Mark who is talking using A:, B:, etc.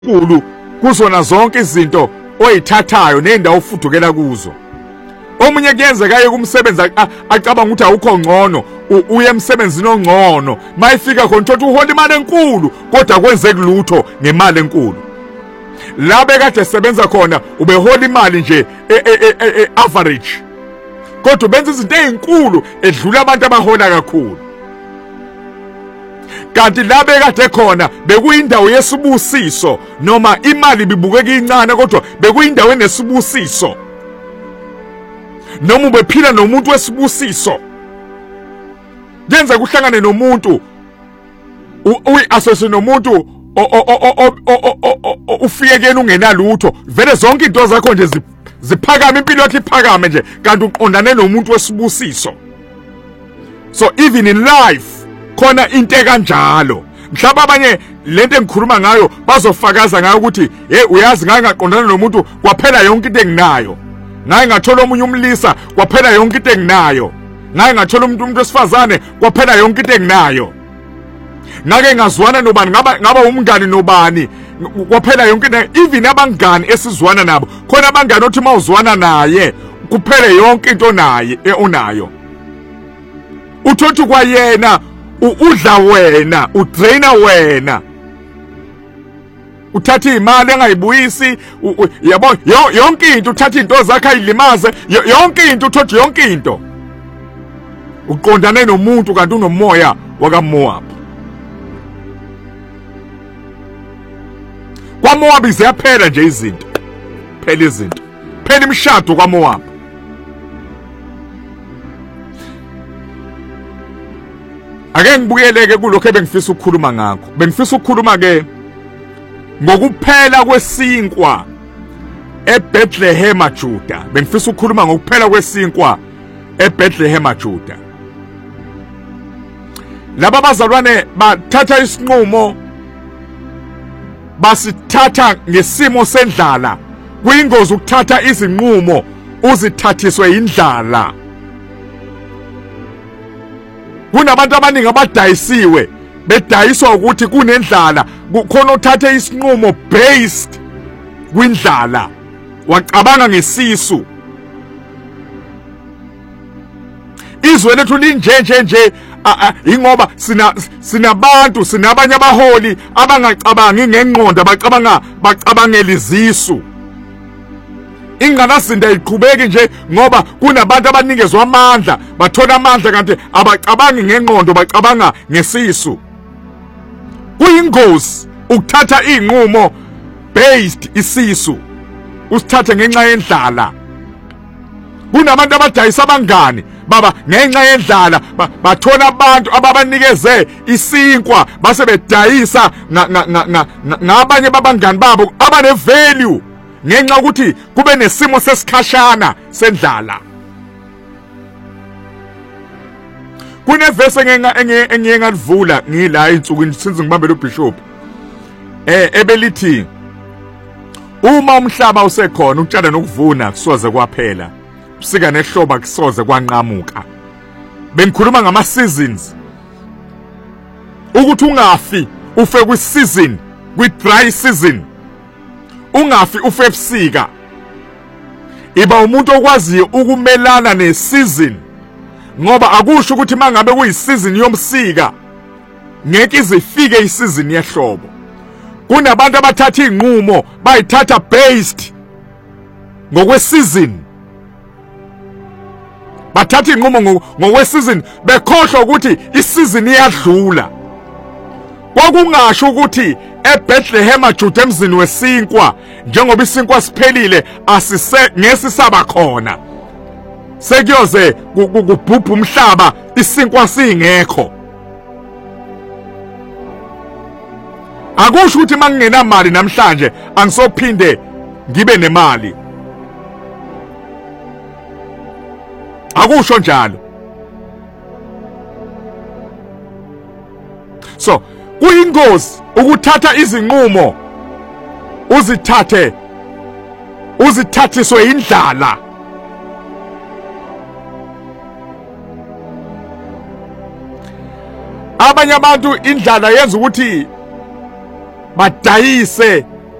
A: enkulu kuzona zonke izinto oyithathayo nendawo ufudukela kuzo. Omunye kuyenzeka aye kumsebenzi acabanga ukuthi awukho ngcono, uye emsebenzini ongcono, mayifika khona uthola uhola imali enkulu kodwa kwenzeke lutho ngemali enkulu. Labe kade sebenza khona ubehola imali nje average, kodwa benza izinto ezinkulu edlula abantu abahola kakhulu. Kanti labe kade khona bekuyindawo yesibusiso, noma imali bibukeka incane kodwa bekuyindawo enesibusiso, noma ubephila nomuntu wesibusiso. Yenza kuhlangane nomuntu uyi-associate nomuntu ufike kuyena ungenalutho, vele zonke into zakho nje ziphakame, impilo yakhe iphakame nje, kanti uqondane nomuntu wesibusiso. So even in life khona into ekanjalo. Mhlawumbe abanye lento engikhuluma ngayo bazofakaza ngayo ukuthi uyazi ngake ngaqondana nomuntu kwaphela yonke into enginayo, ngake ngathola omunye umlisa kwaphela yonke into enginayo, ngake ngathola umuntu wesifazane kwaphela yonke into enginayo, ngake ngazwana nobani ngaba umngani nobani kwaphela yonke into. Even abangani esizwana nabo khona abangani othi mawuzwana naye kuphele yonke into naye onayo. Uthothi kwayena udla wena, udraina wena, uthatha imali engayibuyisi, yabo yonke into, uthatha into zakhe ayilimaze, yonke into, uthothi yonke into. Uqondane nomuntu kanti unomoya wakaMoab. KwaMoab ziyaphela nje izinto, phela izinto, phela imishado kwaMoab. Ake ngibukeleke kulokho ebengifisa ukukhuluma ngakho. Bengifisa ukukhuluma ke ngokuphela kwesinkwa eBethlehem Juda. Bengifisa ukukhuluma ngokuphela kwesinkwa eBethlehem Juda. Laba bazalwane bathatha isinqumo, basithatha ngesimo sendlala. Kuyingozi ukuthatha izinqumo uzithathiswe indlala. Kunabantu abaningi abadayisiwe, bedayiswa ukuthi kunendlala, khona uthathe isinqumo based kwindlala, wacabanga ngesisu. Izwe lethu linje ingoba sinabantu, sinabanye abaholi abangacabangi ngengqondo, bacabangela izisu. Inganazinda iqhubeki nje ngoba kunabantu abanikezwe amandla, bathola amandla kanti abacabangi ngengqondo, bacabanga ngesisu. Kuyingozi ukuthatha inqumo based isisu, usithathe ngenxa yendlala. Kunabantu abadayisa abangani baba ngenxa yendlala, bathola abantu ababanikeze isinkwa base bedayisa ngabanye babangani babo abane value ngenxa ukuthi kube nesimo sesikhashana sendlala. Kunevesi engiye ngalivula ngila insuku since ngibambe lo bishop ebelithi uma umhlaba usekhona ukutshala nokuvuna kusoze kwaphela, usika nehloba kusoze kwanqamuka. Bengikhuluma ngama seasons, ukuthi ungafi ufe kwi season, kwi dry season, ungafi ufe ebusika. Iba umuntu okwaziyo ukumelana nesizini, ngoba akusho ukuthi mangabe kuyisizini yomsika ngeke izifike isizini yehlobo. Kunabantu abathatha inqumo bayithatha based ngokwesizini, bathatha inqumo ngokwesizini bekhohlwa ukuthi isizini iyadlula. Kwakungasho ukuthi eBethlehem Juda emzini wesinkwa, njengoba isinkwa siphelile ngesisaba khona, sekuyoze kubhubha umhlaba isinkwa singekho. Akusho ukuthi mangingena mali namhlanje angisophinde ngibe nemali, akusho njalo. So kuyingozi ukuthatha izinqumo uzithathiswe indlala. Abanye abantu indlala yenza ukuthi badayise